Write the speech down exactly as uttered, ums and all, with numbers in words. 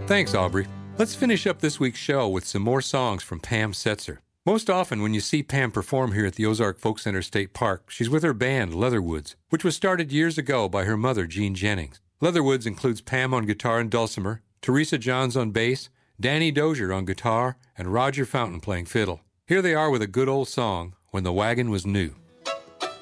Thanks, Aubrey. Let's finish up this week's show with some more songs from Pam Setzer. Most often when you see Pam perform here at the Ozark Folk Center State Park, she's with her band, Leatherwoods, which was started years ago by her mother, Jean Jennings. Leatherwoods includes Pam on guitar and dulcimer, Teresa Johns on bass, Danny Dozier on guitar, and Roger Fountain playing fiddle. Here they are with a good old song, When the Wagon Was New.